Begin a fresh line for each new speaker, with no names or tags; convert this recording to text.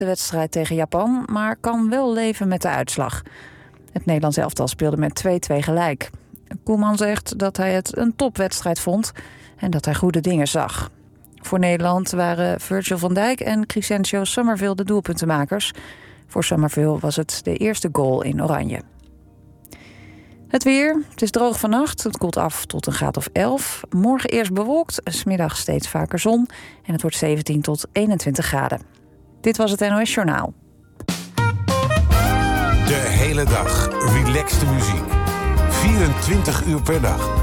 de wedstrijd tegen Japan, maar kan wel leven met de uitslag. Het Nederlands elftal speelde met 2-2 gelijk. Koeman zegt dat hij het een topwedstrijd vond en dat hij goede dingen zag. Voor Nederland waren Virgil van Dijk en Crescencio Summerville de doelpuntenmakers. Voor Summerville was het de eerste goal in oranje. Het weer. Het is droog vannacht. Het koelt af tot een graad of 11. Morgen eerst bewolkt, 's middags steeds vaker zon. En het wordt 17 tot 21 graden. Dit was het NOS Journaal.
De hele dag relaxte muziek. 24 uur per dag.